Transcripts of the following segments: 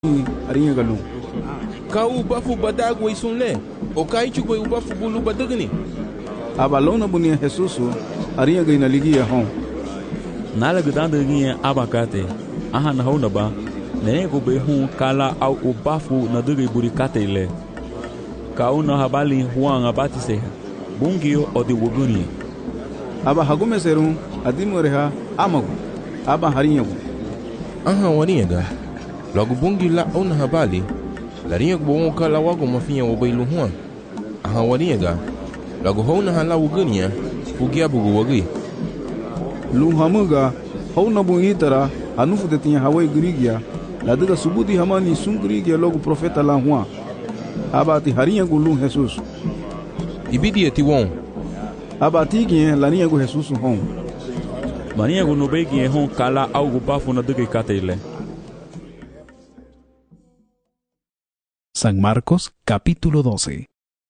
arinya galu ka u bafu badago isunle o kai chugo u bafu bulu badagni abalona bunia Jesusu arinya gaina ligia hon nala gudanda ginye abakate aha na hona ba nene go be hu kala au u bafu na dugi burikate ile ka una habali huanga batise bungio odi woguni aba hagume serum adimoreha amagu aba harinyagu aha waniga logo bungi la una habali la rinha bo kala wago mafinha o bailu huan aha waniga logo hona hala wogania fugia bugu wagi lu hamuga hona bu itara anufu de tinha hawai grigia la daga subudi hamani sungrigia logo profeta la huan aba ti harinyagu lu Jesus ibidi eti won aba tigi la rinha go Jesus hon mania go no begi hon kala au go bafu na dugi kate ile. San Marcos, capítulo 12.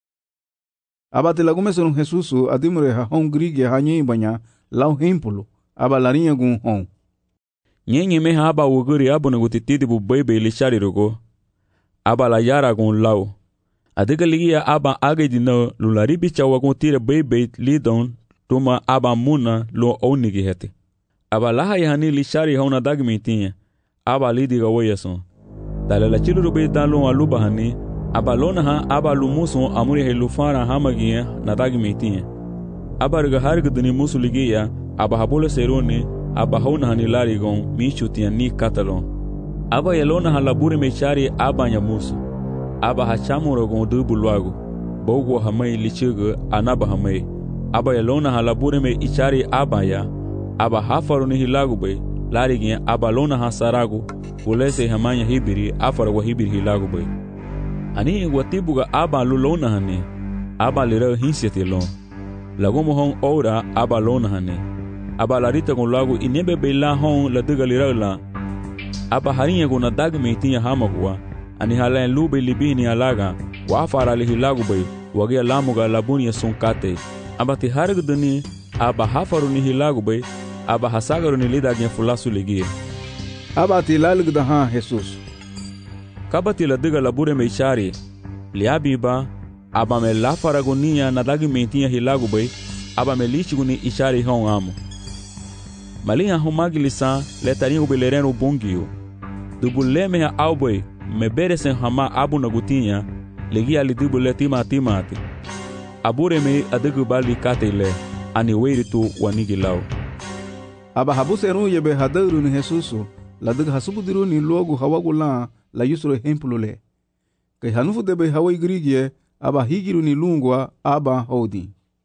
Abate la gumeson Jesús adimre ha hon grige ha nyi banya lau hempolo aba la rinha gun hon Nyenye me ha aba woguri abona gutitidi bu bebe lishari rogo aba la yara gun lau adiga ligia aba agedi no lulari bicha wagun tire bebe lidon tuma aba muna lo onigi hete aba laha yani lishari hona dagmitinha aba lidiga woyason dala la chiluru be dalo aluba hani aba lona ha aba lumuso amuri helufara hamagia na dagmitinha aba riga harga duni musuligia aba habolo serone aba hona hani larigon michutia ni katalon aba yelona halabure mechari aba nyamuso aba hachamuro gon dubulwago bogo hamai lichigo anaba hamai aba yelona halabure me ichari aba ya aba hafaruni hilagu be larigi aba lona hasarago ulese hamanya hibiri afara wa hibiri hilagu be ani watibuga aba lulona hane aba lira hinsete lon lagomo hon ora aba lona hane aba larita gon lagu inebe be la hon la diga lira la aba harinya gon dagme tinya hamagwa ani halen lube libini alaga wa afara lihilagu be wagia lamuga labunia sonkate aba ti hargduni aba hafaruni hilagu be aba hasagaruni lidagnya fulasu ligie aba ti lalgda ha Jesus kabati la diga labure meichari liabiba aba me lafaragonia na dagmentinha hilagu be aba me lichiguni ichari hon amo malinha humagilisa letarinho belereno bungio dubuleme ha alboy me beresen hama abu nagutinha ligia lidubule timati abure me adigu bali katele ani weiritu wanigilau aba habuseru yebe hadaru ni Jesus la daga hasubudiru ni logo hawagula la yusro hempulule kai hanufu debe hawai grigie aba higiru ni lungwa aba hodi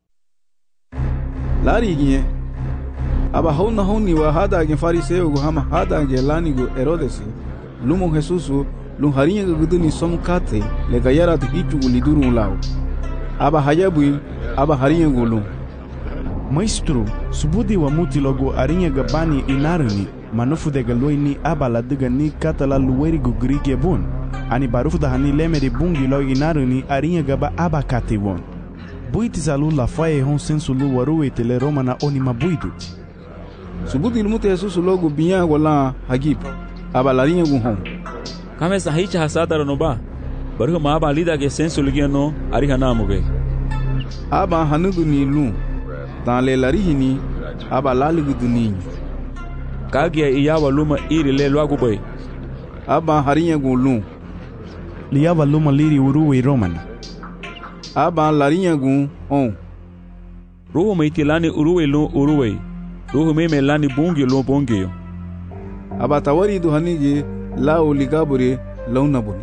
larigie aba hona honi wa hada ge fariseo go hama hada ge lani go Herodes lumo Jesus lu harinha guduni somkate le gayara te hichu liduru lao aba hayabu aba harinha gulu Maestro, subudi wa muti logo arinha gabani inarani manufu de galoini aba la diga ni katala luweri go grige bon ani barufu da hani leme de bungi lo inarani arinha gaba aba kate won buiti salu la faye hon sensu lu waruwe tele romana oni mabuidu subudi ilmuti Jesus logo binya wala hagib aba la rinha gun hon kame sahicha hasada ronoba baruhu ma aba lida ge sensu ligiano ariha namuge aba hanudu ni lu dans les larihini aba laliguduninho kagia iyawa luma iri le loagu bay aba harinha gun liyawa luma liri uruwe romana aba larinha gun on ruhu meitilani uruwe lu uruwe ruhu meme lani bungi lu bungio aba tawari du hanige lao ligabure launabuni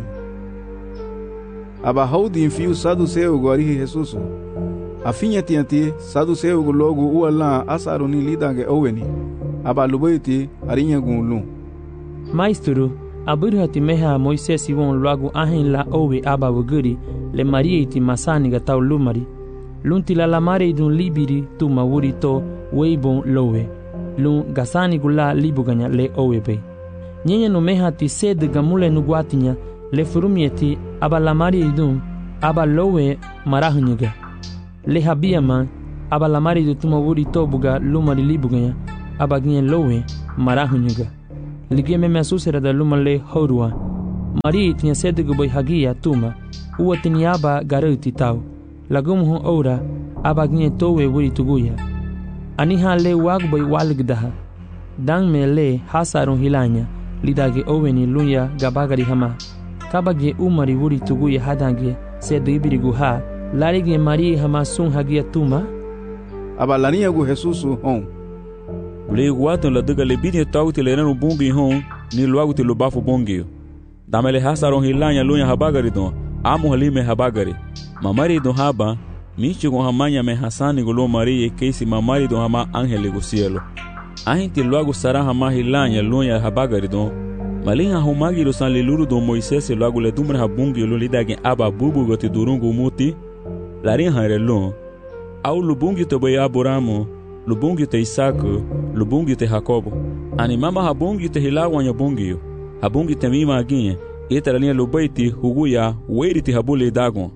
aba haudi fio saduseu gori Jesus afinha tianti saduseu go logo uala asaruni lidange oweni aba lubaiti arinha gunlu Maestro aburhati meha Moisés won logo ahin la owe aba wuguri le marieti masani ga taw lumari lunti la mare dun libiri tu mawuri to weibon lowe lun gasani gula libuganya le owe be nyenye no meha ti sed gamule no guatinya le furumieti aba la mari dun aba lowe marahunyega le habiama aba la mari du tuma wuri to buga lumari libuganya aba gnye lowe marahunyega ligie me asusera da luma le horua Maria tinha sedigo boi hagia tuma, ua tiniaba garauti tau. Lagumu ora, aba ginye towe wuri tuguya. Aniha le wagu boi waligdaha. Dang me le hasarun hilanya, lidage oweni lunya gabagari hama. Kabage umari wuri tuguya hadange, sedu ibirigu ha, larige Maria hama sun hagia tuma. Aba larinha gu Jesusu hon. Le guato la daga le bidye tauti le nenu bungi hon, ni luagu te lubafu bungi. Damele hasaron hilanya lunya habagari don, amu halime habagari. Mamari don haba, michi gon hamanya me hasani golo Maria keisi mamari don hama angele go cielo. Ahinti luagu sara hama hilanya lunya habagari don, malinha humagi san leluru don Moisés luagu le dumre habungi lo lidage aba bubu gote durungu muti, larin harelon. Au lubungi te boy Abrahamu, lubungi te Isaac, lubungi te Jacobo. Animama habungi te hilawanya bungi, habungi te mima aginye, itara linha lubaiti huguya, weiri te habule dagon.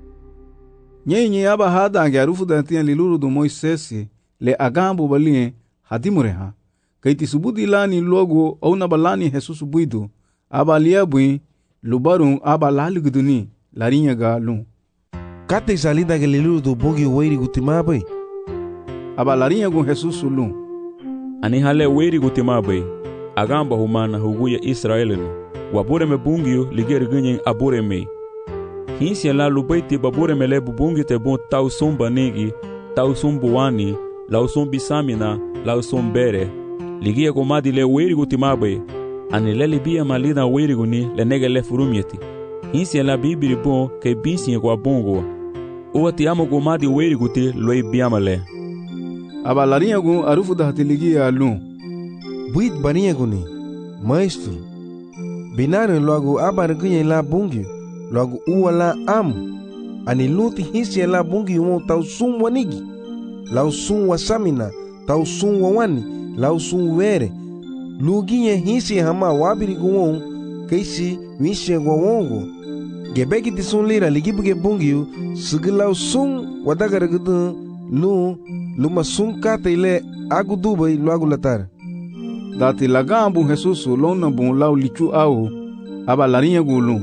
Nyenye aba hadange arufu dantian liluru do Moisés le agambo balinhe hadimureha. Kaiti subudi lani logo au nabalani Jesus buidu, aba liabui, lubarun aba laliguduni, larinha galun. Kate salida que liluru do bungi weiri gutimabai. Aba larinha gun Jesus lun. Ani hale weiri gutimabai. Agamba humana huguya Israelinu. Wabure me bungio ligeri ganyen abure me. Hinsi la lubaiti babure me le bubungi te bon tau sumba negi, tau sumbu wani, lau sumbi samina, lau sumbere. Ligia komadi le weiri gutimabai. Ani le libia malida weiri guni le nege le furumieti. Hinsi la bibiri bon ke binsi kwa bongo. Uwa ti amo gomadi weiri guti loi biamale. Aba larinha gun arufu da hatiligia lun. Buit barinha guni, maestro. Binarin logo aba ganha la bungi, logo uwa la am. Ani luti hinsi la bungi won tau sum wanigi. Lau sum wasamina, tau sum wani, lau sum were. Luginha hinsi hama wabiri guon, keisi winsi gwongo. Gebeki ti sun lira ligibuge bungiu, sigilau sun wadagara gudun, luma sun kata ile agudubai lo agulatar. Dati lagambu Jesus lona bun lau lichu au, aba larinha gulun.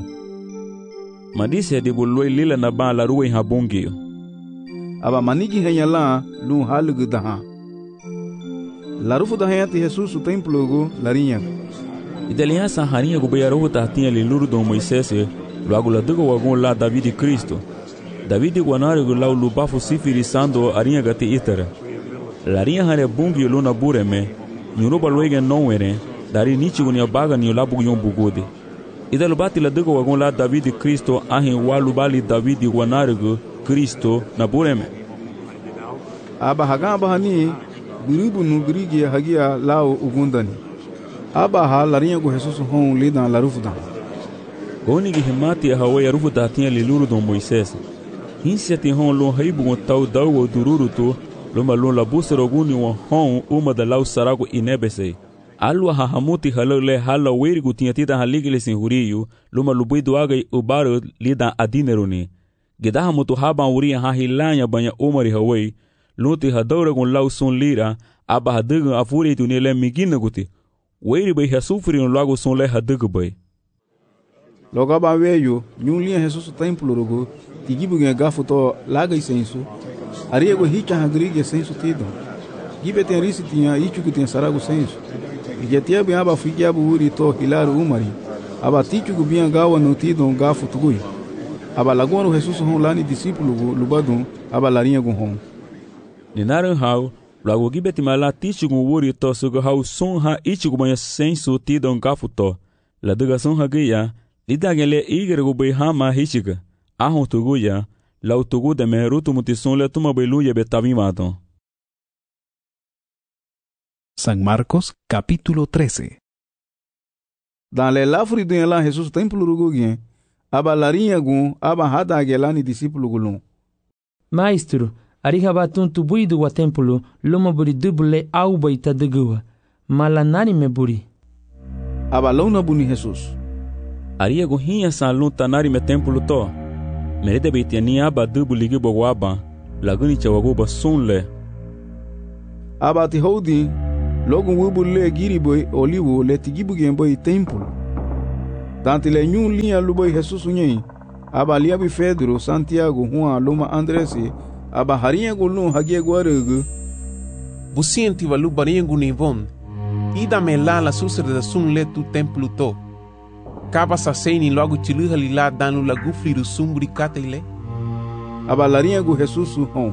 Madise de buloi lila na ba la ruwe habungi. Aba manigi henya la lun halugu daha. Larufu da henya ti Jesus templo go larinha. Ideliha sa harinha go beyarohu tahtinha liluru do Moisés, logo la dugo wagon la David Cristo. David guanare go lau lubafu sifiri sando arinha gati itara. Larinha hare bungi luna bureme, nyuruba loige nonwere, dari nichi gunia baga ni labu yon bugode. Ida lubati la dugo wagon la David Cristo ahin walubali David guanare go Cristo na bureme. Aba hagamba hani biribu nugirigi hagia lau ugundani. Aba ha larinha go Jesus hon lidan larufu da. Gonigi himati hawe arufu da tinha liluru do Moisés. Hinsi ti hon lon haibu gon tau dawo dururu to, loma lon labusa roguni wan hon uma da lau sarago inebese. Alwa hahamuti halau le hala weirigu tinha tida haligile sin huriyu, loma lubuidu agai ubaro lidan adineruni. Gedaha mutu haban uria hahilanya banya umari hawai, lunti hadaura gon lau sun lira, aba hadaga afuri tu le migina guti. Weiri bai hasufri no lago sun le hadaga bai. Logo aba veio, nyunlia Jesus templo rogo, tigibu gen gafu to laga isensu. Ariego hicha hagrige sensu tido. Gibe ten risi tinha ichu que tem sarago sensu. Igetia bem aba fikia buuri to hilaru umari. Aba tichu gu bem gawa no tido gafu tugui. Aba lagono Jesus hon lani discípulo lubadun, aba larinha gun hon. Ninaran hau, logo gibe timala tichu gu wuri to sugo hau sun ha ichu gu banha sensu tido gafu to. La duga sun hagia, lidagele igergu bai hama hichiga. Ahon tuguya, lau tugu de merutu mutison le tuma beluya betavimaton. San Marcos capítulo 13. Dans le lafri de la Jesus templo rugugien, aba larinha gun, aba hada agelani discípulo gulun. Maestro, arihabatun tubuidu wa templo, loma buri dubule au baita degua, malanani me buri. Aba launa buni Jesus. Aria gun hinha san lun tanari me templo to. Merede beitiani aba dubu ligi bogwaba, laguni chawagoba sunle. Aba ti holding, logo wubu le giriboi olivo le tigibu genboi templo. Tanti le nyun linha lubai Jesus nyei. Aba liabi Pedro, Santiago, Juan, luma Andresi. Aba harinha gulun hagie guaregu. Busienti valu baringu ni von. Ida me la susre da sun le tu templo to. Kaba sa seini logo tiluha lila danu la gufli du sumbri katele. Aba larinha gu Jesus hon.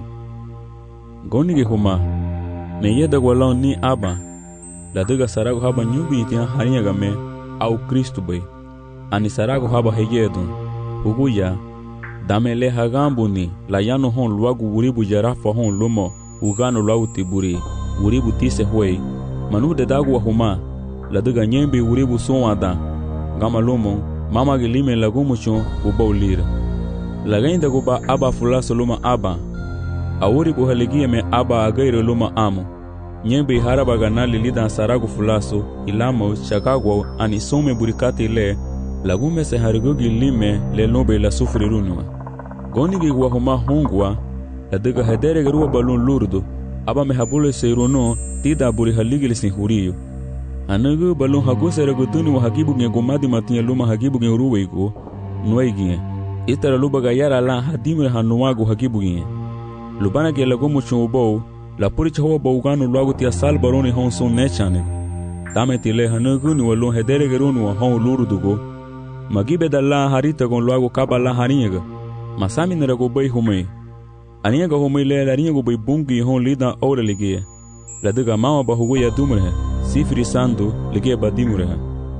Gonige huma. Me yeda gwalon ni aba. La dega sarago haba nyubi tia harinha game au Cristo bai. Ani sarago haba heyedun. Uguya. Dame le hagambu ni la yano hon luagu uribu jarafa hon lumo. Ugano luagu tiburi. Uribu tise huei. Manu de dagu huma. La dega nyembi uribu sonwada. Gama lumo. Mama gilime lagumuchon ubau lira. Lagainda guba aba fulaso luma aba. Awuri buhaligie me aba agairo luma amo. Nyembe haraba ganali lidan saragu fulaso ilamo chakagwa ani some burikati le lagume se harigogi lime le nobe la sufri runwa. Gonigi gwa huma hongwa la dega hedere garua balun lurdo aba me habule se rono tida buri haligili sin huriyo. Anagu balun hagusere gutuni wa hagibu nge gomadi matinye luma hagibu nge uruweigo nuaigie. Itara luba gayara la hadimre hanuwagu hagibu nge. Lubana ge lagumu chumubou la puricha huwa baugano luagu tia sal baroni hon son nechane. Tame tile hanagu ni walun hedere gerunu wa hon lurudugo. Magibe da la harita gon luagu kaba la harinyega. Masami nerago bai humei. Aniyaga humei le larinyago bai bungi hon lidan aure ligie. La diga mama bahugo ya dumrehe. Sifri sandu ligie badimurehe.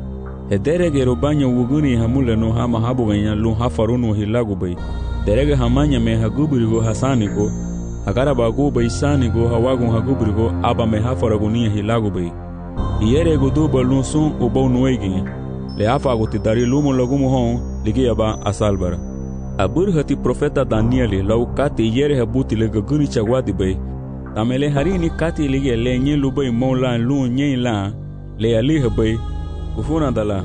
Hedere gero banya wuguni hamule no hama habu ganya lun hafarunu hilagu bai. Derege hamanya me hagubirigo hasanigo. Agara bagu bai sanigo hawagun hagubirigo aba me hafaragunia hilagu bai. Iyere gudu balun sun ubau nuegi. Le hafa agutidari lumo lagumu hon ligie aba asalbara. Aburhati profeta Danieli lau kati iyere habuti le gaguni chagwadi bai. Tamele harini kati ligie le nye lubai mola lun nye la le alihe bai. Kufuna dala.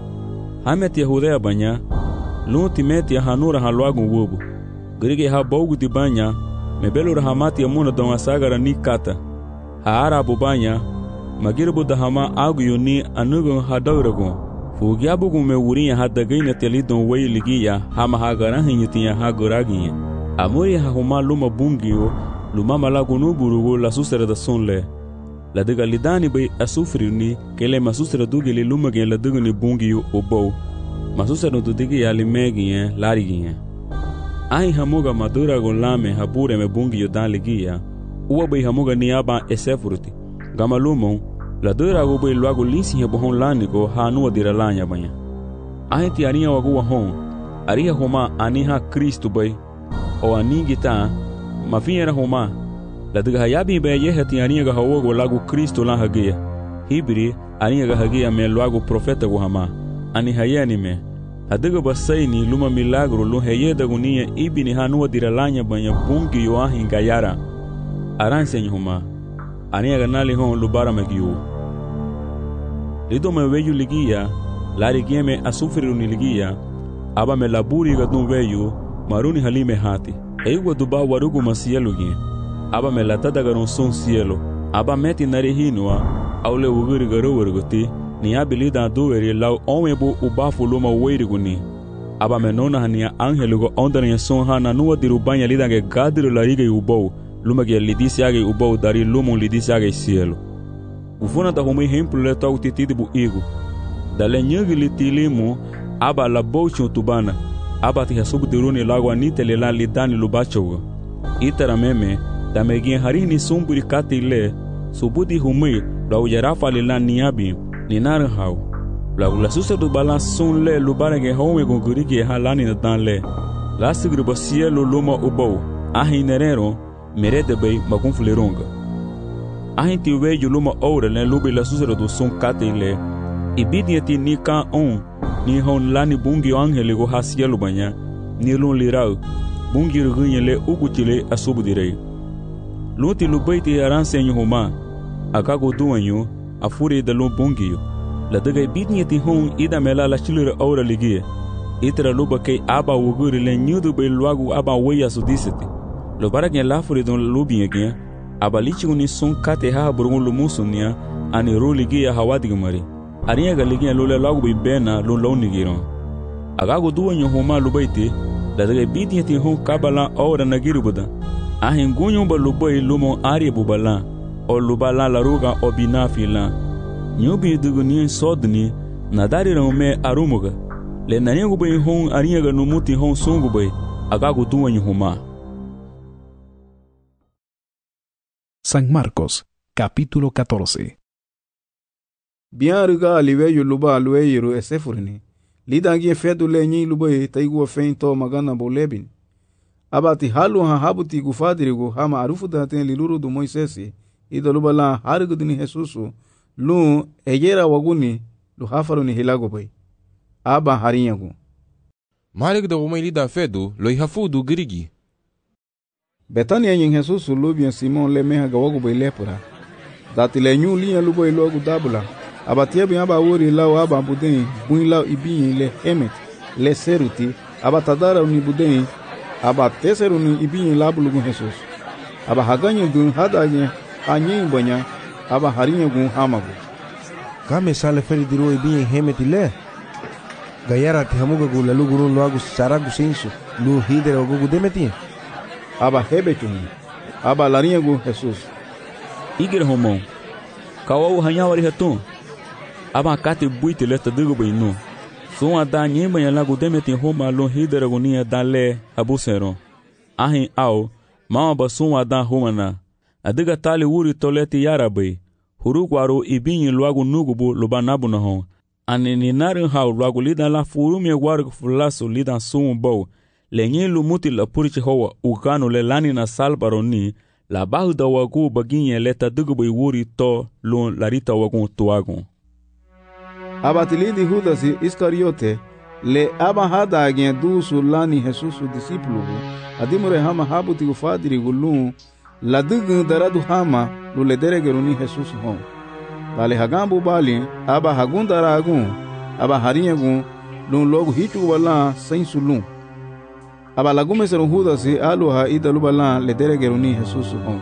Hamet Yahudea banya. Lun timeti ya hanura haluagun wubu. Grige ha bogu di banya. Mebelura hamati ya muna donga sagara ni kata. Haara bubanya. Magirbu da hama agu yuni anugun hadauragun. Fugiabugun me wurinya hadagaina telidon wei ligiya. Hama hagarahin yutinya haguraginya. Amuri ha huma luma bungiyo. Luma malagunu burugu la susere da sonle. La diga lidani bai asufri ni. Kele masusere dugili luma gen la diga ni bungiyo obou. Masusere dudigi ya limegiye larigiye. Ahi hamuga madura gon lame habure me bungi yodan ligia. Uwa bai hamuga niaba esefurti. Gama lumon, la dura go bai luago linsi hebo hon lanigo hanua dira lanya banya. Ahi ti aria wagu wa hon. Aria homa aniha Kristu bai. O anigita, mafiera homa. La diga hayabi bai yehe ti aria ga hawogo lagu Kristu lan hagia. Hibri, aria ga hagia me luago profeta go hama. Ani hayani me. Adiga basaini luma milagro lu heyeda gunia ibini hanua diralanya banya bungi yoahin gayara. Aranse nyhuma. Ania ganali hon lubara megiu. Lido me veyu ligia, lari gieme asufri uni ligia, aba me laburi gadun veyu, maruni halime hati. Ewa duba warugu masielu gien. Aba me latada garon son cielo, aba meti nari hinua, aule uguri garo warguti, ni abilida duweri lau onwebu ubafu luma weiriguni. Aba menona hania angelugo ondanya son hana nuwa dirubanya lidange gadiru larige ubou, lumage lidisiage ubou dari lumon lidisiage cielo. Ufuna da humei hemplu le tau titidibu igu. Dale nyagi litilimu, aba la bouchon tubana, aba ti hasubu diruni lagwa nitele la lidani lubachogo. Itara meme, da megien harini sumburi kati le, subudi humei, la ujarafa lila niabi, ni narin hau. La susa du balan son le lubarenge home gongurige halani na dan le. La sigriba cielo luma ubou. Ahi nerero merede bay magunfuleronga. Ahi ti weju luma oure le lubi la susa du son kate le. Ibidiati ni kan on ni hon lani bungi angele go ha cielo banya. Ni lun lirau. Bungi rugunye le ugutile asubu direi. Luti lubaiti aransenyo homa. Akago duanyo afuri de lun bungiyo. La daga bidnieti hon ida mela la chilure aura ligie. Itra luba kei aba wuguri le nyudu be luagu aba weya sudiseti. Lo baragnya lafuri don lubi yagnya. Aba lichi uni son kate ha burungu lumusunia ani ro ligie hawadigumari. arinha galiginha lule logo bi bena lun launigiron agago duwanyo homa lubaiti daga bidinha ti hon kabala ora nagirubuda ahin gunyo ba lubai lumo ari bubala o lubala laruga obina fila nyubi duguni sodni nadari raume arumuga le nanyangu bai hon arinha ga numuti hon sungu bai agago duwanyo homa. San Marcos, capítulo 14. Bianruga aliweyo luba lueyero esefurni. Lidangie fedu lenyi lubai taigua feinto magana bolebin. Abati halu ha habuti gufadirigo hama arufu daten liluru du Moisesi. Ida luba la harigudini Jesusu. Lu ejera waguni lu hafaruni hilago bai. Aba harinyagu. Malik da umay lida fedu lo ihafudu girigi. Betania yin Jesusu lubian Simon le meha gawagu bai lepura. Dati le nyu liya lubai logu dabula. Abatia bi aba wori lao aba budin buin lao ibinyi le hemet le seruti aba tadara uni budin aba teseru ni ibinyi labulugun Jesus aba haganyi dun hadanye anyi banya aba harinya gun hamagu kame sale feri diro ibinyi hemet le gayara ti hamuga gu lalu gurun loagu saragu sensu lu hidere ogugu demeti aba hebetuni aba larinya gun Jesus igir homo kawawu hanyawari hatun aba kate buite leta dugo bainu suwa da nyemba ya lagu demeti homa lo hidere gunia dale abusero ahin au mama ba suwa da homana adiga tali wuri toleti yarabai hurugwaro ibinyi luagu nugubu lubanabu na hon anini narin hau luagu lidan la furumi waru fulaso lidan sumu bau lenye lumuti la purichi hoa ugano le lani na salbaroni la bahu da wagu baginye leta dugo bai wuri to lun larita wagu tuagun. Abatilidi Judasi Iscariote le aba hada agien dusu lani Jesusu disipulugu adimure hama habuti ufadiri gulun la dugun daradu hama lule deregeruni Jesusu hon dale hagambu bali aba hagun daragun aba harinyagun lun logu hichu wala sensu lun aba lagume serun Judasi aluha idalu bala le deregeruni Jesusu hon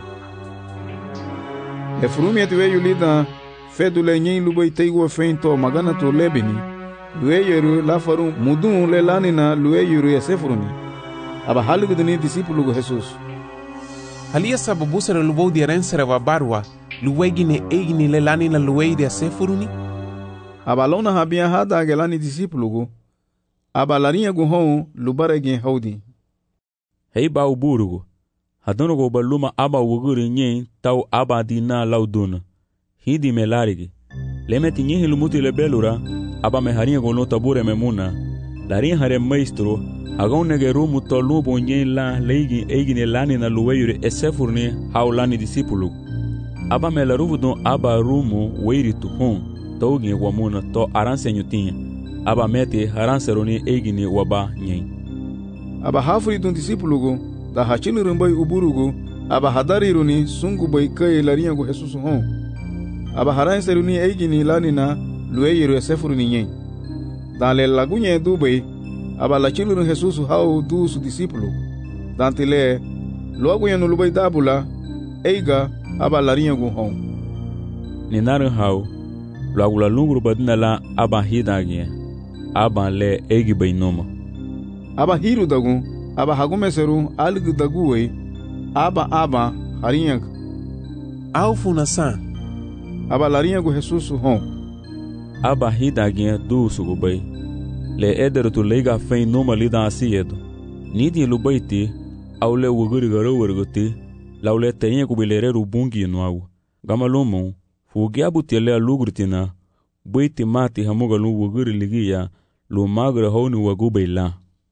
le frumieti weyu lida fedu le nyin lubai teigua feinto magana to lebini lueyeru lafaru mudun le lanina lueyeru yasefuruni aba halugudini disipulugu Jesus halia sababusere lubou diarensere wa barwa luwegine eigini le lanina lueide yasefuruni aba lona habia hada gelani disipulugu aba larinha guhon lubaregen haudi hei ba uburugu hadonogo baluma aba wuguri nyin tau aba dina lauduna hidi melarigi lemeti nyihi lumuti le belura aba me harinha gono tabure memuna larin hare maestro agonege rumu to lubo nyin la leigi eigine lani na luweyure esefurni haulani disipulu aba me laruvu don aba rumu weiri tu hon togi wamuna to aranse nyutinha aba meti haranseroni eigine waba nyin aba hafuri don disipulugo da hachilurumbai uburugo aba hadariruni sungu bai kai larinha go Jesus hon aba haranseruni eigini lanina lueyeru esefuruni nyen dale lagunye dubai aba lachiluru Jesus hau du su disipulu dantile luagunye no lubai dabula eiga aba larinha go hon ninaru hau luagula lunguru badina la aba hidagie aba le eigi bainoma aba hiru dagun aba hagumeseru algu daguwe aba harinha au funasan aba larinha go Jesus hon aba hidagie du sugubai le ederu tu leiga fein noma lida asiedo nidi lubaiti au le wuguri garo werguti laule tenye kubilereru bungi noawu gamalumu fugiabu tele lugurtina buiti mati hamuga lu wuguri ligia lu magre honi wagubaila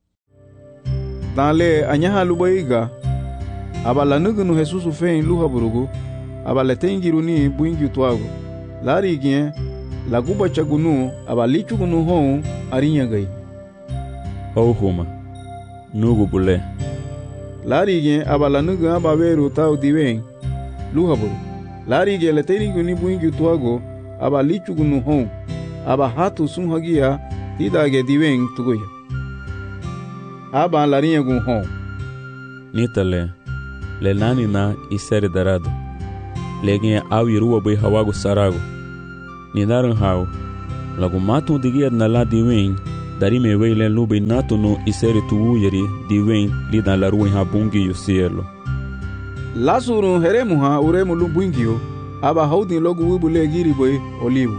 dale anyaha lubaiga aba lanugunu Jesus fein luhaburugu aba letengiruni buingi tuago lari gien laguba chagunu aba lichugunu hon arinya gai homa nugu bule lari gien aba lanugu aba veru tau diwen luhaburu lari gien letengiruni buingi tuago aba lichugunu hon aba hatu sunhagia tidage diwen tugoya aba larinya gun hon nitale le nani na isere darado legin au iruwa bai hawagu sarago ni narin hau Lagu matu digia na la diwen, dari me weile lube natu no iseri tu uyeri diwen lida la ruin ha bungi yu cielo. Lasuru heremu ha uremu lumbwingio, aba haudin logu wibule giri boy olivu.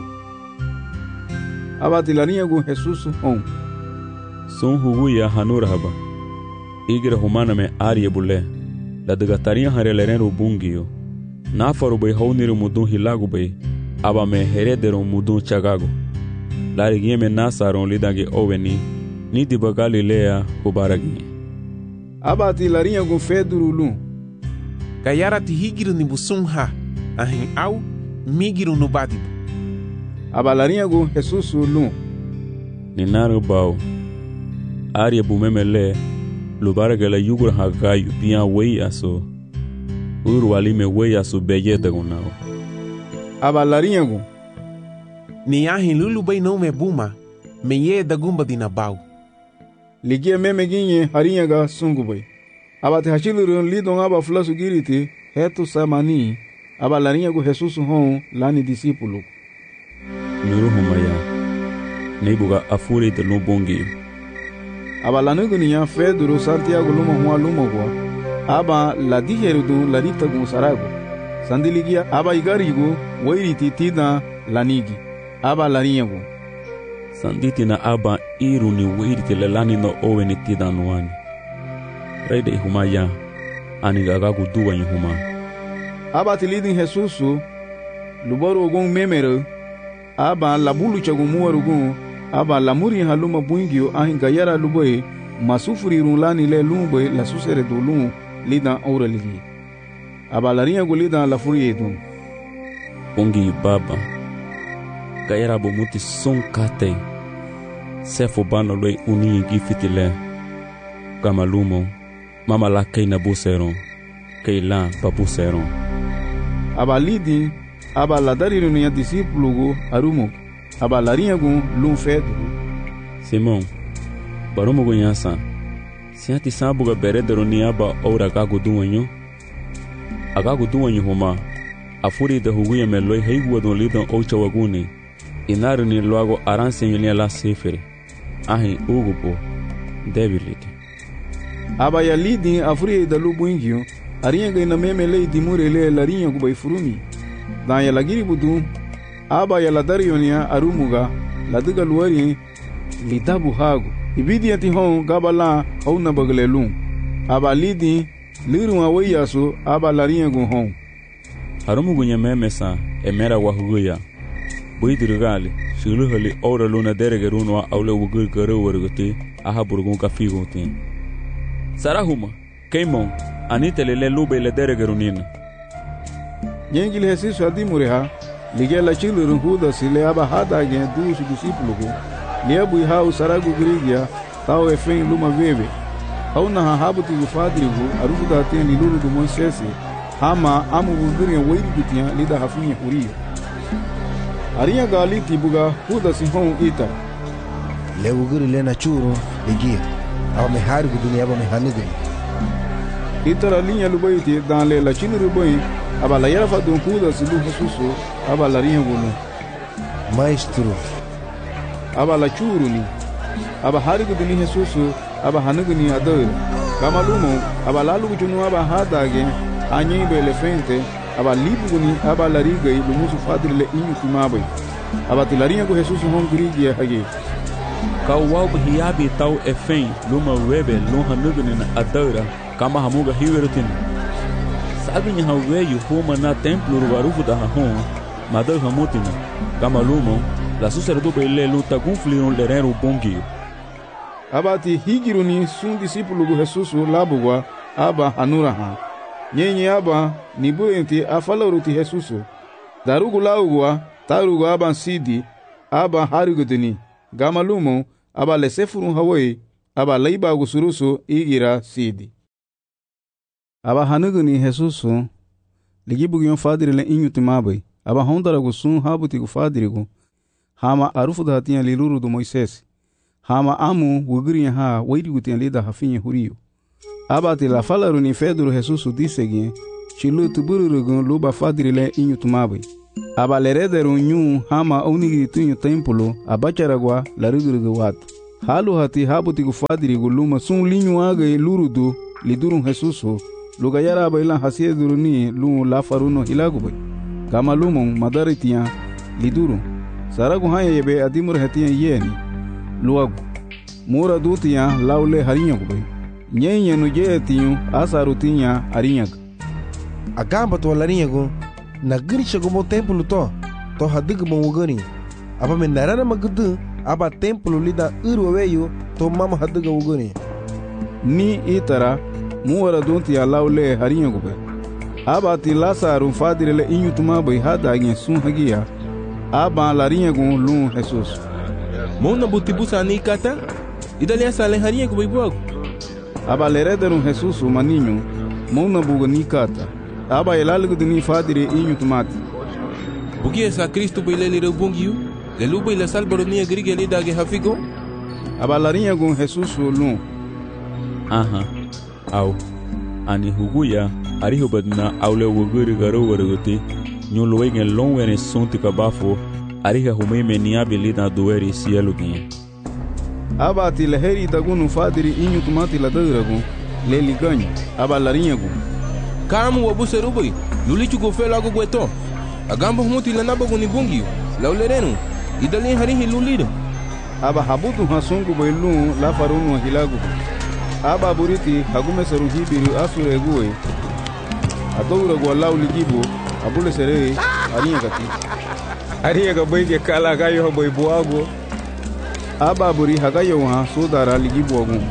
Aba tilania gu Jesus hon. Son huguya hanura haba. Igira humana me arie bule. La degataria hareleren bungio. Nafaru boy hauniru mudun hilagu boy. Aba me heredero mudun chagago. Lari gieme nasaron lidange oveni. Niti ba Galilea hubaragi. Aba tilania gu feduru lun. Gayara ti higiru ni busum ha. Ahin au migiru no badibu. Aba larinha gu Jesus lun. Ninaru bau. Arie bumemele. Lubarga la yugur hagayu bian wei aso. Urwalime wei aso beyeta gunao. Aba larinha gu. Ni ahin lulu bay no me buma. Me ye da gumba dina bau. Ligia meme ginye harinha ga sungu bay. Aba te hachilurun lidon aba flasu giriti hetu samani. Aba larinha gu Jesus hon lani discípulo. Nuru humaya. Neibuga afure de lubongi. Aba lanugu niya Pedro Santiago luma hua luma gua. Aba la diherudu la rita gu sarago. Sandiligia aba igarigu wairiti tina lanigi. Aba larinha gu. Sanditi na aba iru ni wairiti le lani no owe ni tida nuani. Reide humaya. Anigagagu duwa huma. Aba tilidin Jesusu. Lubaru ogun memero. Aba labulu chagu muarugun. Aba lamuri haluma buingio ahin gayara luboy masufuri runlani le lumboy la susere do lum lidan auraligi. Aba larinha gu lidan la furi edun. Bungi baba. Gayara bomuti son kate. Sefo bano loy uni gifitile. Gamalumo. Mama la keina buseron. Keila papuseron. Aba lidi. Aba la dariru niya discípulo gu arumo. Aba larinha gu lum fedru. Simon, barumo gu nyansa. Siati sabuga beredero ni aba ora gagu duanyo. Agagu duanyo huma. Afuri de huguya meloi heigua don lidan ocha waguni. Inaru ni luago aranse ni la sefere. Ahin ugupo. Debilite. Aba ya lidi afuri de lubuingio. Arinha ga ina meme lei dimure le larinha gu bai furumi. Dan ya lagiri budu. Aba ya ladarionia arumuga laduga luari litabu hagu ibidi ati hon gabala hauna baglelun aba lidi liru awayasu aba larinha gu hon arumugu nyamemesa emera wahuguya buidirgali shiluhali ora luna deregerunwa aule wugur garo warguti aha burgun kafigunti sarahuma keimon anitelele lube le deregerunina Nyengil Jesus adimureha Ligela chilurun huda sile aba hada gen dusu discípulo gu. Liebu hau saragu grigia tau efen luma veve. Hauna hahabuti gu fadri gu arufu da ten liluru du Moisesi. Hama amu gugurien weiri gutian lida hafinye hurio. Arinha galiti buga huda si hon ita. Le uguri lena churu ligia. Aba me hari gu dunia aba me hanigri. Ita la linha lubaiti dan le la chiluru boi. Aba la yara fadun huda si lu Jesusu. Aba larinha gu lu. Maestro. Aba la churu ni. Aba hari gu duni Jesusu. Aba hanugu ni ador. Kama lumo. Aba lalu gu chunu aba hadage. Anyebe elefante. Aba libu gu ni aba lariga i lumusu fadri le inyu timabai. Aba tilarinha gu Jesusu hon grigi ya hage. Kawab hiabi tau efen luma webe lum hanugu ni na adora. Kama hamuga hiwerutin. Sabi nya haweyu homa na templo rugarufu da hahon. Madar hamutina. Kama lumo. La susere do bele luta gunfliron lerero bongi. Abati higiru ni sun discípulo gu Jesusu labugwa aba hanura ha. Nyenye aba nibu enti afaloruti Jesusu. Darugu laugwa tarugu aba sidi aba harigudini. Gama lumo aba lesefurun hawai aba leiba gusurusu igira sidi. Aba hanugu ni Jesusu ligibu yon fadiri le inyu timabai. Aba hondara gusun habuti gu fadiri gu. Hama arufu da hatiyan liluru do Moisesi. Hama amu wuguri ha wairi gutiyan lida hafinye hurio. Abati la falaru ni Pedro Jesusu disegin. Chilu tubururugun luba fadiri le inyu tumabai. aba lerederu nyu hama unigiri tunyu templo abacharagwa larigirigu wat. Halu hati habuti gufadirigu luma sun linyu age lurudu lidurun Jesusu lugayara aba ilan hasieduru ni lu lafaruno hilagubay. Kama lumon madaritiyan lidurun. Saragu hanya yebe adimur hetiyan yeni luagu. Mura dutiyan laule harinyagubay. Nyenye nuje etiyu asarutinya harinyag. Agamba to larinyago na girisha gomo templo to hadiga mo wugani. Aba menarana magudu aba templo lida urweyo to mama hadiga wugani. Ni itara muwara dutiya laule harinyagubay. Aba ti lasaru fadirele inyutuma bay hadagen sun hagiya. Aba larinyago lu Jesus. Mona butibusa ni kata idali asale harinyagubay buago. Aba lerederu Jesusu maninyu mona buga ni kata. Aba elalgudu ni fadire inyutumati. Bugi esa Cristo bailele rebungiu le luba ila salbaro ni agrige le dage hafigo. Aba larinyago Jesusu lu. Aha. Au ani huguya ariho badna aule wuguri garo warugoti nyolo wegen longwene sonti kabafo ariha humeme ni abilida dueri cielo gin. Aba ti leheri dagunu fadiri inyutumati la dagragu le liganyu. Aba larinyago kamu wabu serubai lulichu go fela go gweto agamba humuti la naba go ni bungiu la ulerenu idali harihi lulido. Aba habutu hasungu bailu la farunu hilagu. Aba buriti hagume seru hibiru asure guwe adowra go law ligibo abule sere ariya ga boyge kala gayo boy buago. Aba buri hagayo ha sodara ligibo gu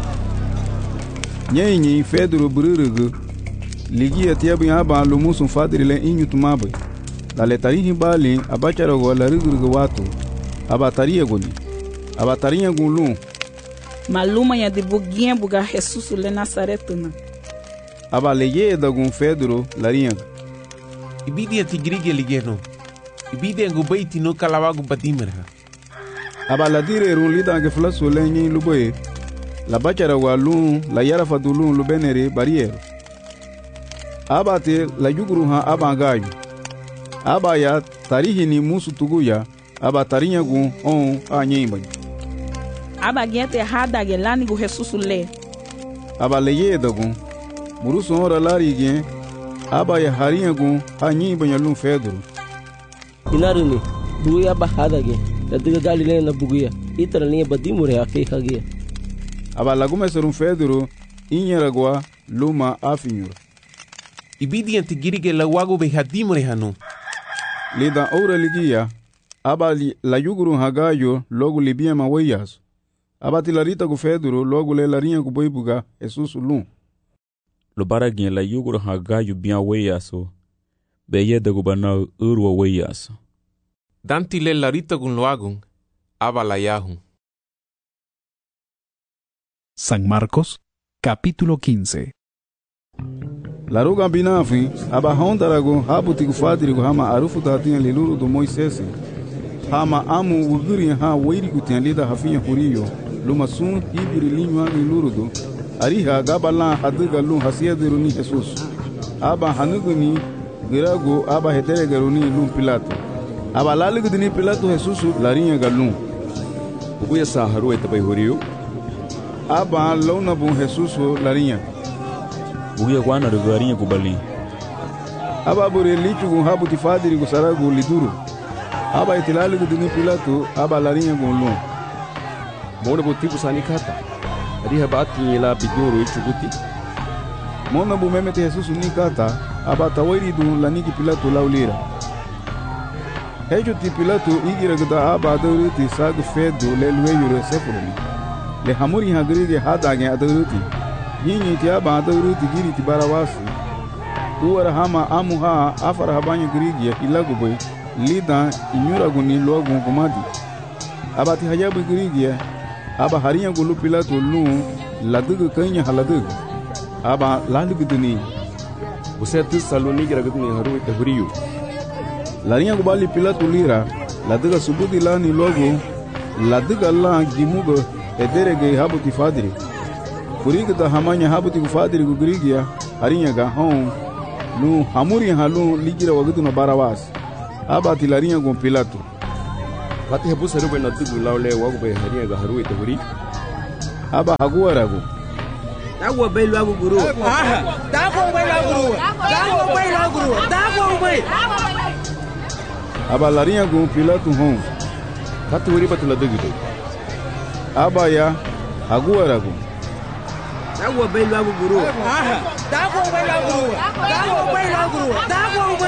nyenyi fedru bururugu ligia tiabu aba lumusun fadirile inyutumabe la letarihi bali abacharago la rigurgu watu aba tariya goni aba tariya gulu maluma ya dibugia buga Jesus le Nazaretuna. Aba leye dagun Pedro larinha. Ibidi atigrige ligeno. Ibidi ngubaiti no kalawagu badimera. Aba ladire run lida ke flaso lenyi luboye. La bachara walun la yara fadulun lubenere barriere. Aba te la yuguru ha aba gayu. Aba ya tarihi ni musu tuguya aba tarinya gun on anyimba. Aba gente hada gelani gu Jesus le. Aba leye dagun muruso ora lari gen aba ya harinha gun anyimba nyalun Pedro. Inaruni buya ba hada gen da diga galile na buguya itara ni badimure akai kage. Aba lagume serum Pedro inyaragwa luma afinyura. Ibidi antigirige la wago be hadimure hanu. Lida ora ligia aba la yuguru hagayo logo libia maweyas. Aba tilarita gu Pedro logo le larinha gu boibuga Jesus lum. Lo baragin la yuguru hagayo bia weyaso. Beye de gubana urwa weyaso. Danti le larita gun loagun aba la yahun. San Marcos, capítulo 15. La ruga binafi aba hondarago habuti gu fadiri gu hama arufu datinha liluru do Moisés. Hama amu wuguri ha weiri gu lida hafinha huriyo luma sun hibiri linwa liluru do ariha gabala hadiga lu hasiediru ni Jesus. Aba hanuguni girago aba hetere garuni lu Pilato. Aba laligu ni Pilato Jesus larinha galum. Ubuya sa haru etabai huriyo. Aba lona bun Jesus larinha. Buya kwana rugarinha kubali. Aba bure lichu gun habuti fadiri gu saragu liduru. Aba itilali gu ni Pilato aba larinha gun lu. Mona butiku sani kata. Ariha bati la bidoro ichuguti. Mona bu memete Jesus ni kata aba tawairi du laniki Pilato laulira. Hejo ti Pilato igira gda aba dauruti sagu fedo le lueyo sefuruni. Le hamuri hagrige hadage adaruti. Yinyi ti aba adaruti giri ti barawasi. Uwara hama amuha afara habanya grige ilaguboy lida inyura guni logun kumadi. Aba ti hajabu grige aba harinya gulu Pilato lu ladugu kanya haladugu. Aba lalugu duni. Busetu saloni gira gudni haru ita huriyo. Larinha gubali Pilato lira laduga subudi lani logo laduga la gimugo ederege habuti fadiri. Kuriga da hamanya habuti fadiri gugrigia harinya ga hon lu hamuri halu ligira wagudu no barawas. aba tilarinha com Pilato. Kati hebusa rube na dugu laule wagu be harinha ga haru itahuri. Aba haguarago. Dago be lagu guru. Dago be lagu guru. Dago be lagu guru. Dago be. Aba larinha com Pilato hon. Kati wuri batula dugu de. Aba ya haguarago. Dago be lagu guru. Dago be lagu guru. Dago be lagu guru. Dago be.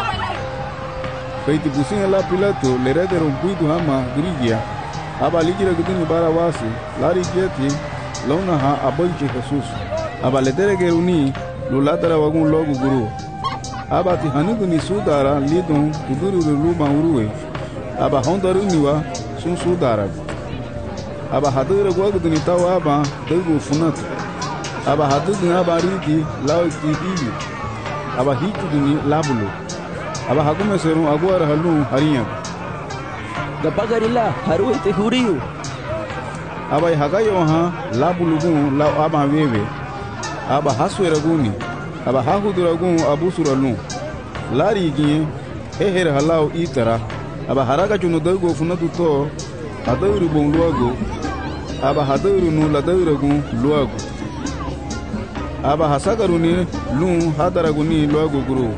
Feiti pusinha lá Pilato lereder puido hama grigia. Aba ligira gudini barawasi lari geti lona ha aboiche Jesus. Aba ledere geruni lulatara wagun logo guru. Aba ti hanugu ni sudara lidon uduru luma uruwe. Aba hondaru niwa sun sudara. Aba hadura gwagudini tawa aba dugu funatu. Aba hadugu aba rigi lauti ibi. Aba hituduni labulo. Aba hakume serum aguara halu harinha. Gapagarila haru ite huriu. Aba hagayo ha labulugun la aba wewe. Aba hasueraguni. Aba hahuduragun abusuralun. Lari ginye heher halau itara. Aba haraga chuno dago funatu to adauru bon luago. Aba hadauru nu ladauragun luago. Aba hasagaruni lun hadaraguni luago guru.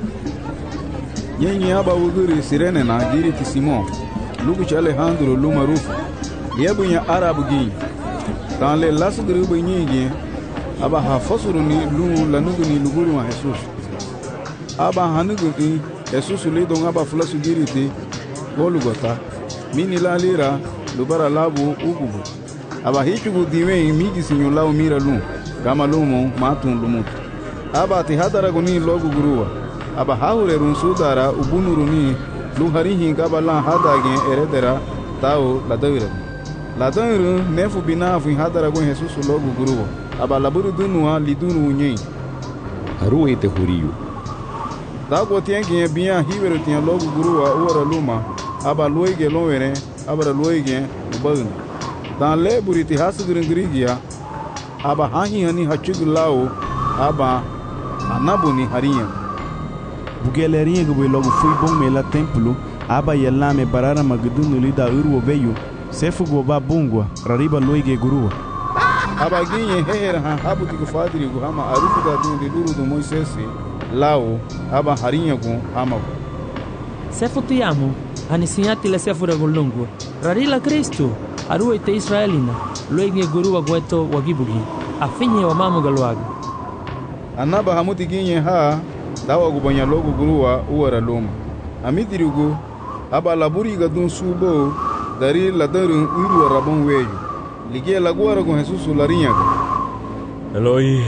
Yenye aba wuguri sirene na jiri ti Simon. Lugu Alejandro Lumarufu. Yebunya Arabu gi. Dans les las grubu nyingi. Aba hafasuru ni lu lanugu ni luguru wa Jesus. Aba hanugu ni Jesus le don aba flasu giriti. Golugota. Mini la lira lubara labu ugubu. Aba hichugu diwe migi sinyo lao mira lu. Gama lumo matun lumutu. Aba ti hadaragu ni logu guruwa. Aba haure run sudara ubunuru ni luharihi gabala hadage eredera tao ladairu nefu binafu hadaragu Jesus logu guruwa. Aba laburu dunua lidunu unye. Haru ite huriu. Dago tiengi biya hiveru tian logu guruwa uara luma. Aba luege lonwere aba luege ubagna. Dan le buriti hasugurin grigia. Aba hahi hani hachugu lao aba anabuni harinha. Bugelerinha que logo fui bom mela templo, aba yelame barara magdunu lida urwo veio, sefu goba bungwa, rariba loige gurua. Aba ginye heher ha habu tiku fadiri gu hama arufu da dundi duru do Moisesi, lao aba harinha gu hama gu. Sefu tiamu, anisinyati le sefu regolungu, rarila Kristo, aruwa ite Israelina, loige gurua gueto wagibugi, afinye wa mamu galuaga. Anaba hamuti ginye ha, dawa gubanya logo guruwa uwara loma. Amidirigu aba laburi gadun subo dari ladarun uruwa rabon weju. Ligie laguara con Jesus larinha. Eloi,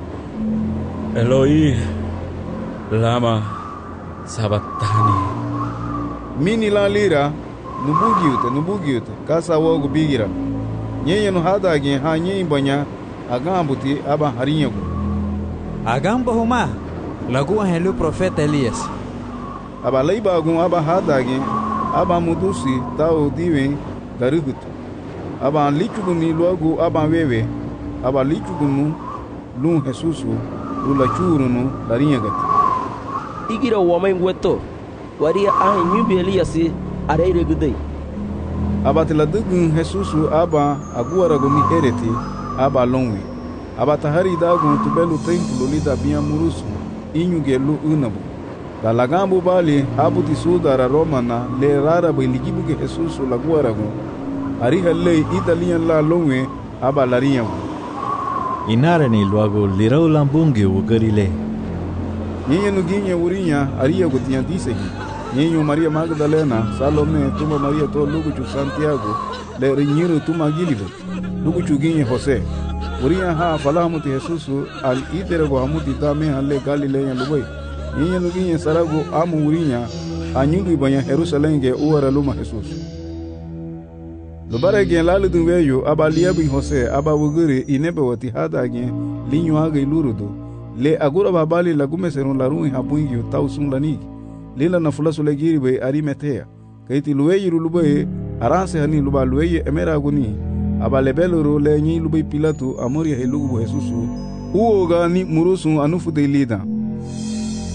Eloi, lama sabatani. Mini la lira nubugiute kasa wogu bigira. Nyenye no hadage ha nyenye banya agambuti aba harinha. Agamba huma lagu helu profeta Elias. Aba leiba gun aba hadage aba mudusi tao diwen garugutu. Aba lichuguni logo aba wewe aba lichugunu lun Jesusu lulachurunu larinha gati. Igira wamai ngweto waria ahi nyumbi Elias areire gudei. Aba tiladugun Jesusu aba aguara gumi hereti aba longwe. Aba tahari dagun tubelu templo lida biya murusu inyu gelu unabu. Dalagambu bali abuti sudara romana le rara biligibu ke Jesus la guaragu. Ariha le italian la longwe aba larinha. Inara ni luago lirau lambungi ugarile. Nyenye nuginye urinya aria gutiya disegi. Nyenye Maria Magdalena, Salome, tuma Maria to luguchu Santiago, le rinyiru tuma gilibu. Luguchu ginye Jose. Urinya ha falahamuti Jesus al iterego hamuti tame halle Galileya lubai. Nyenye nuginye sarago amu urinya anyungu ibanya Jerusalem ge uara luma Jesus. Lubare gen lalu dunweyo aba liabi Jose aba wuguri inebe wati hada gen linyo aga ilurudo. Le agura babali lagume serun larun habungi tau sun lanigi. Lila na fulasu legiri be arimetea. Kaiti luweyi rulubai aranse hani luba luweyi emera aguni. Aba lebeloro le nyi lubai Pilato amoria helugu Jesusu. Uoga ni murusu anufu de lida.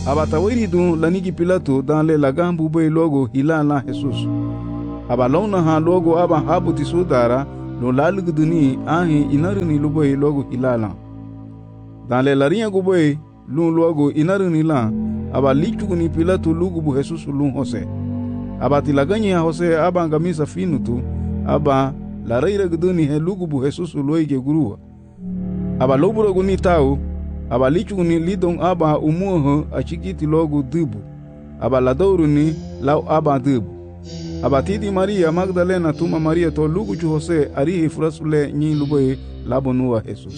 abatawiri dun lanigi Pilato dan le lagan bube logo hila la Jesus. Abalona ha logo aba habuti sudara lo lalugduni ahi inarini luboi logo hila la. Dan le larinha guboi lun logo inarini la aba lichuguni Pilato lugubu Jesus lun Jose. Abati laganya Jose aba ngamisa finutu aba la reira gduni he lugubu Jesus loige gurua. Aba loburo guni tau aba lichuguni lidon aba umuho achigiti logo dubu. Aba ladoruni lau aba dubu. Aba tidi Maria Magdalena tuma Maria to lugu chu Jose arihi frasule nyi luboy labonua Jesus.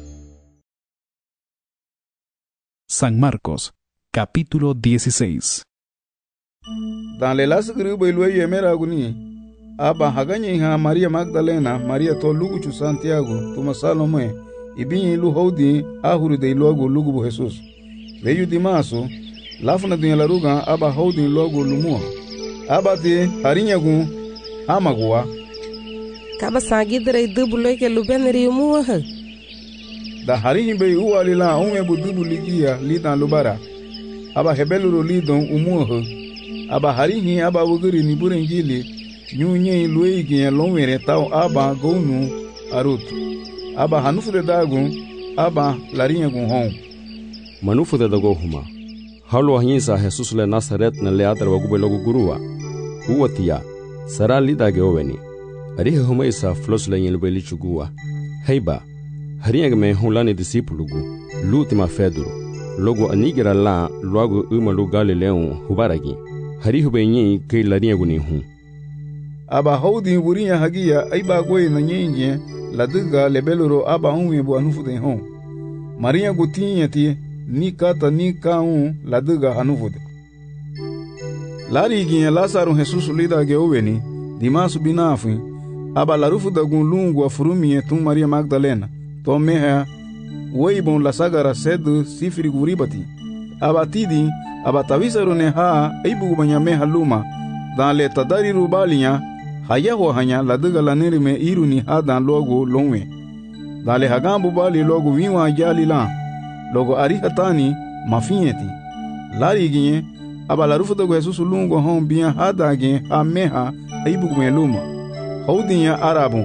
San Marcos, capítulo 16. Dan le las grubo ilwe yemera guni aba haganye ha Maria Magdalena Maria to lugu chu Santiago tuma Salome ibinyi lu hodi ahuru de logo lugu bu Jesus. Veyu dimaso lafuna dunya laruga aba hodi logo lumua. Abati harinyagu amagua kaba sangidre dubulo ke lubenri muha da harinyi be uwalila onwe bu dubu ligia lidan lubara aba hebeluro lidon umuha aba harinyi aba wuguri ni burenjili nyunye luigi lonwere taw aba gonu arut aba hanufu de dagu aba larinyagu hon manufu de dago huma halo hinsa Jesus le Nazaret na le adar wagu logo gurua uwatia sara lidage oweni arihe huma isa flos le yin beli chugua heiba hariya me hulani disipulugu lutima feduro logo anigira la logo umalu Galileon hubaragi harihu benyi ke lariya guni hu aba hodi burinya hagia aiba goy na nyenye laduga lebeloro aba unwe bu anufu de hon Maria gutinyati ni kata ni kaun laduga hanufude. Lari ginye Lazaro Jesus lidage oweni, dimasu binafi, aba larufu da gun lungu afurumie tum Maria Magdalena, to meha, weibon la sagara sedu sifiri guribati. Aba tidi, aba tavisaro ne ha, eibu banyameha luma, dan le tadari rubalinya, hayaho hanya laduga lanirime iruni ha dan logo longwe. Dan le hagambu bali logo winwa jali lan, logo arihatani mafinyeti lari ginye aba larufu dogo Jesus lungo hon biya hadage ameha aibu luma haudinya arabun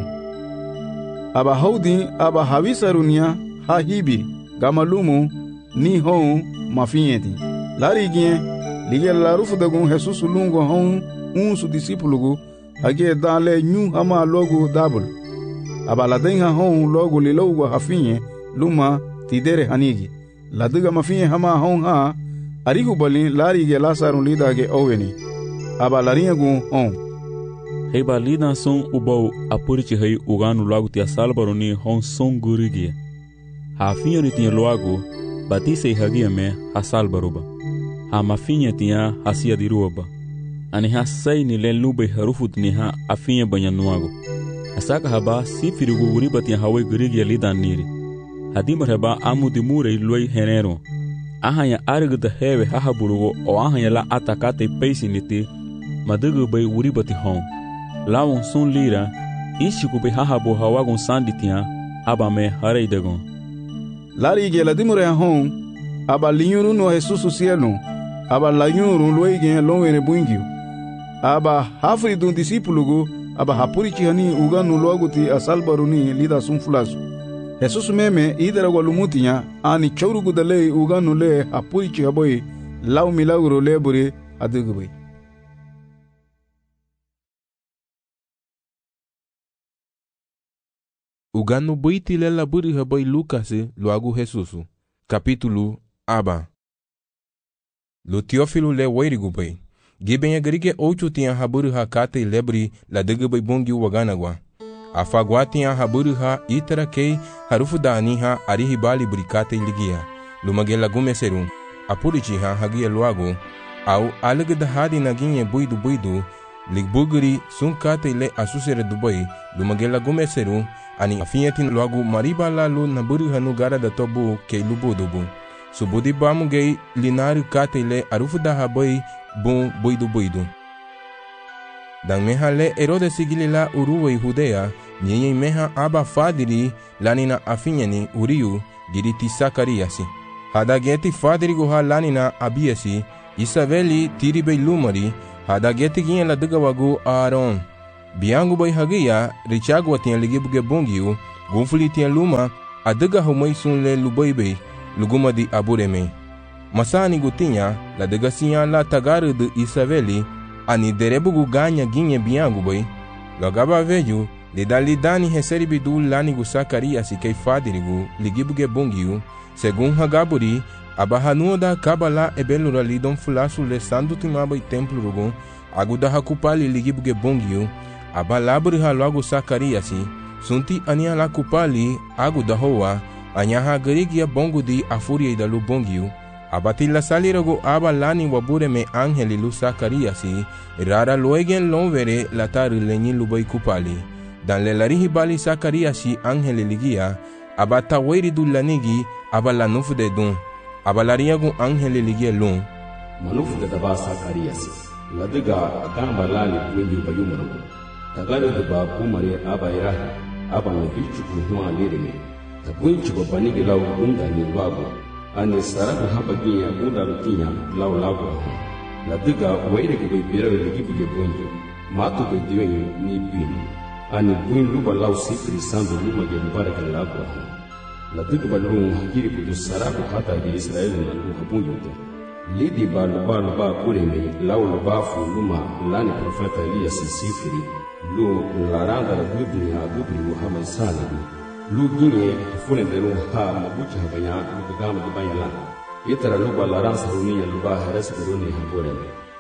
aba haudi aba hawisarunya hahibi gamalumu ni hon mafinyeti lari ginye lige larufu dogo Jesus lungo hon unsu disipulugu hage dale nyu hama logo dabul aba ladenga hon logo lilogo hafinye luma tidere hanigi laduga mafinye hama hon ha arihu bali lari ge Lazaro lidage oweni aba larinyagu hon heiba lidan son ubau apurichi hei uganu lagu tia salbaroni hon son gurigi hafinye ni tia loagu batise hagia me hasalbaruba ha mafinye tia hasia diruba ani hasai ni lelube harufut ni ha afinye banyanuago asaka haba sifirigu guribati hawe gurigi lidan niri hadimar heba amudi mure loi henero ahanya arigda hewe hahaburugo o ahanya la atakate peisiniti madugu bay uribati hon lawon sun lira ishiku be hahabu hawagun sanditia aba me hareidagon lari ge la dimure hon aba linyuru no Jesus cielo aba la nyuru loi ge lonwere buingio aba hafri dun disipulugo aba hapuri chihani uganu loguti asalbaruni lida sunfulasu Jesus meme idara walumutinya ani chaurugu dale uganu le apuri chihaboy lau milagro lebure adugubay. Uganu boiti le laburi haboy Lucas loagu Jesus. Capítulo aba. Lo Teófilo le wairigubay. Gibenha grige ocho tinha haburi hakate lebri la dugubay bungi waganagwa. Afagwa tinha haburi ha itara kei harufu da aniha arihibali burikate ligia. Lumagela gumeserum. Apurichi ha hagia luago. Au alag da hadi naginye buidu. Ligbuguri sunkate le asusere dubai. Lumagela gumeserum. Ani afinyetin luago mariba la lu naburi hanu gara da tobu kei lubudubu. Subudi bamu gei linari kate le arufu da habai bun buidu. Dan meha le Herodes sigili la uruwa i Judea, nyenye meha aba fadiri lanina afinyani uriu giriti Sakariasi. hadageti fadirigo halanina abiasi Isaveli tiribei lumari hadageti ginha ladaga wagu Aaron. Biangu bai hagia richagwa tinha ligibuge bongiu gunfuli tinha luma adaga humai sunle lubaibei luguma di abureme. Masani gutinha ladaga sinha la tagaru de Isaveli ani derebugu ganha ginha biangu bai logaba veju lidani reseribidu lanigu Zacarias kei fadirigu ligibuge bongiu segun hagaburi abahanua da kabala ebelura lidon fulasu le sandu timaba e templo rugun aguda hakupali ligibuge bongiu abalaburi haloagu Zacarias sunti ania la kupali aguda hoa anyaha garigia bongu di afuria idalu bongiu abatila salirago abalani wabure me angeli lu Zacarias rara loegen lonvere latari lenyi lubai kupali dan le larihi bali Zacarias angeli ligia abata wairi du lanigi abala nufu de dun abalariagu angeli ligia lun manufu de daba Zacarias ladiga gamba lali wengi bayumaro tagale de ba kumare abaira abana bichu kuhwa lirime tabunchu ko banigi law unda ni lwago ani sarabu habagiya unda rutinya law lago ladiga wairi ko bira ligi buge bonjo matu be diwenyu ni pini ani buin luba law sifri sandu luma ge baraka lago ladiga balun hakiri ko sarabu hata di Israel na luha bonjo lidi ba kureme law ba fu luma lani profeta Elias sifri lu laranda gudni ha gudni Muhammad sallallahu lu gine fune de lu ha mabucha habanya lu gama de bayala itara lu balaran saruniya lu ba haras beruni habore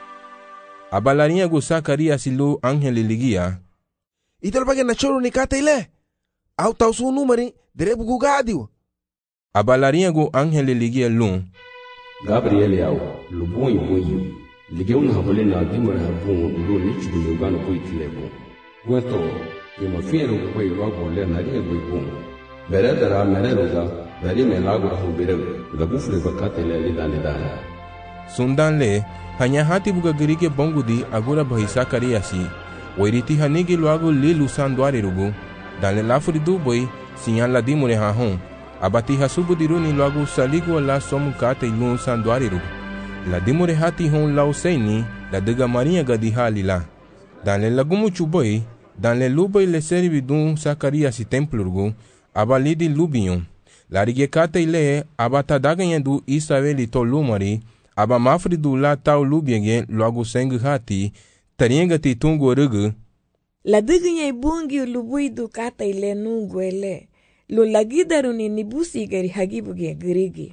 abalariya gu Zacarias lu angeli ligia ital bagen na choro ni katele au tausu numeri derebu gugadiu abalariya gu angeli ligia lu Gabriel yao lu bonyi ligeun habole na dimara habon lu ni chugu yugano poitilebo Gueto, que me fiero que voy luego leer nadie voy con. Veré de la mereluga, veré me lago a jubere, la bufle bacate le dale. Sundan le, hanya hati buga gerike bongudi agura bahi Zacarias, wairiti hanigi luago li lusanduari rugu, dan le lafuri duboi, sinyan la dimure hahon, abati hasubu diruni luago saligo la somu kate ilun sanduari rugu. La dimure hati hon lauseini, la dega marinha gadiha la. Dan le lagumu chuboi, dan le luboi le servi dun Zacarias templo rugu, abalidi lubion. La rigekate ile abata daganha du Israeli to lumari, aba mafri du la tau lubienge logo seng hati, tarienga ti tungo rugu. La daganha bungi lubui du kata ile nungu ele, lo lagidaru ni nibusi gari hagibuge grigi.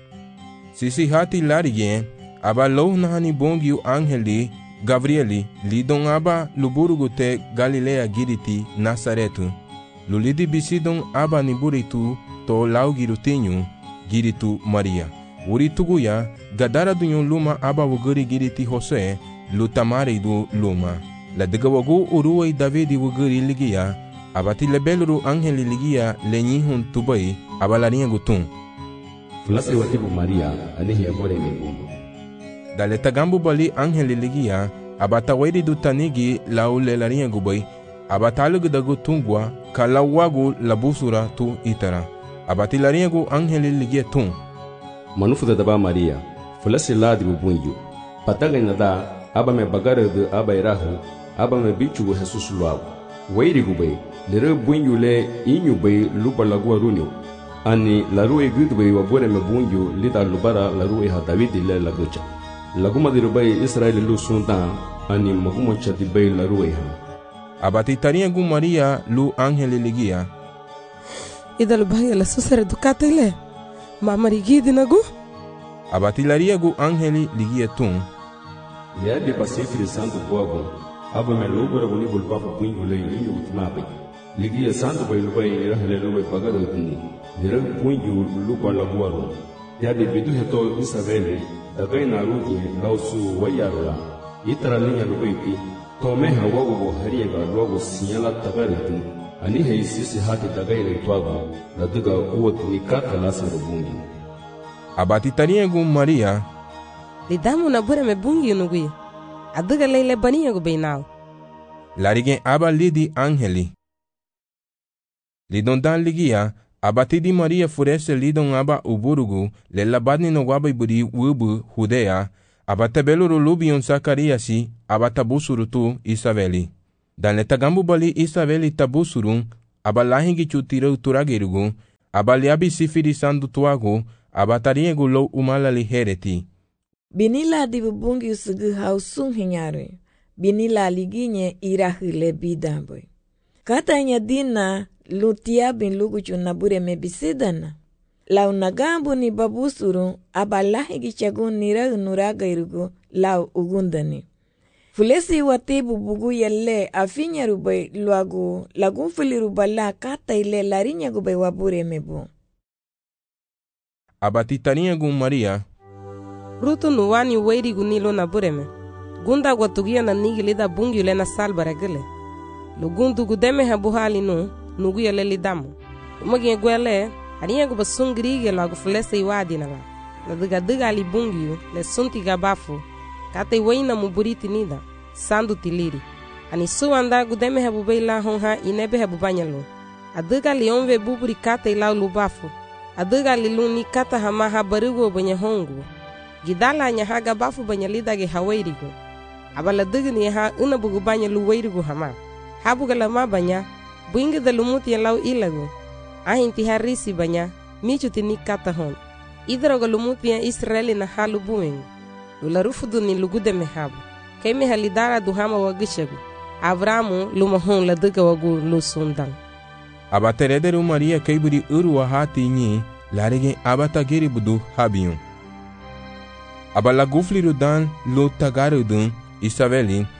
Sisi hati la rigen, aba loh nahani bongi angeli, Gabrieli, lidon aba luburugu te Galilea giriti Nazaretu. Lulidi bisidon aba niburitu to lau girutinyu giritu Maria. Urituguya, gadara dunyon luma aba wuguri giriti Jose, lutamari du luma. La degawagu uruwai Davidi wuguri ligia, abati lebeluru angeli ligia lenyihun tubai, aba larinha gutun. Fulase watibu Maria, anihi abore megumu. Dale tagambu bali angeli ligia, abata wairi du tanigi lau lelarinha gubai, abata lugu dagu tungwa, ka lau wagu labusura tu itara. Abati larinha gu angeli ligia tun. Manufu da daba Maria, fulasi ladi bubunju. Pataga inada, aba me bagare de aba irahu, aba me bichu gu Jesus luagu. Wairi gubai, lere bunju le inyu bai lupa lagua runyu. Ani larue gudbai wabure me bunju lita lubara larue ha Davidi le lagucha. Laguma di rubai Israeli lu sundan ani maguma chati bai la rueha. Abati taria gu Maria lu angeli ligia. Ida lu bhai la susare dukate le. Mama rigidi nagu. Abati laria gu angeli ligia tun. Ya de pasifri santo boago. Aba me lubara guni bulpa fa puingu le inyu utmabe. Ligia santo bai lubai irahale lubai pagado tuni. Dira puingu lupa laguaro. Ya de bidu heto Isabelle dagai na rugi lausu wayarula itara linya lubaiti to meha wago hariega logo sinyala tagaritu ani hei sisi hati dagai le twago na duga uot nikata lasa rubungi abati tariegu Maria lidamu na bure me bungi nugui aduga leile baniego beinao larigen aba lidi angeli lidon dan ligia Abatidi Maria furese lidon aba uburugu le labadni no guaba iburi wubu Judea, abatabeluru lubion Zacariasi, abatabusuru tu Isabeli. Dan le tagambu bali Isabeli tabusurun, abalahingi chutirau turagerugu, abaliabi sifiri sandu tuagu, abatariegu lo umalali hereti. Binila di bubungi usugu hausung hinyare. Binila liginye irahile bidamboy. Katanya dina lutia bin luguchu nabure mebisidana. Lau nagambu ni babusuru abalahi gichagun nira nuraga irugu lau ugundani. Fulesi watibu bugu yelle afinya rubai luagu lagun fili rubala kata ile larinya gubay wabure mebu. Abatitania gun Maria. Rutu nuwani weiri gunilo na bureme. Gunda watugia na nigilida bungi ule na salbara gile. Lugundu gudeme habuhali nugu yale lidamu. Umagi gwele ariya guba sungirige lagu fulese iwadi na la. Na diga li bungi le sunti gabafu. Kate weina muburiti nida. Sandu tiliri. Ani suwanda gudeme habubei la honha inebe habubanyalo. Adiga li onve buburi kate ila lubafu. Adiga li luni kata hamaha barigo banya hongu. Gidala nya haga bafu banya lidage hawairigo. Abala digni ha unabugu banya luwairigo hama. Habuga lama banya buinga da lumuti lau ilago. Ahinti harisi banya michuti ni kata hon. Idroga lumuti ya Israeli na halu buing. Lularufudu ni lugude mehabu. Kaime halidara duhama wagishagu. Abramu lumahon la diga wagu lusundang. Abaterederu Maria kaiburi urwa hati nyi larige abatagiri budu habiyon. Abalagufliru dan lo tagarudun Isabeli